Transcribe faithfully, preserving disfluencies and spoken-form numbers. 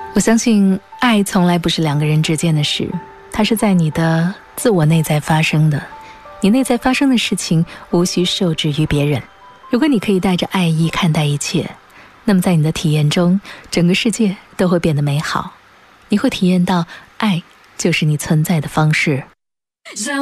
我相信爱从来不是两个人之间的事，它是在你的自我内在发生的。你内在发生的事情无需受制于别人。如果你可以带着爱意看待一切，那么在你的体验中，整个世界都会变得美好。你会体验到爱就是你存在的方式。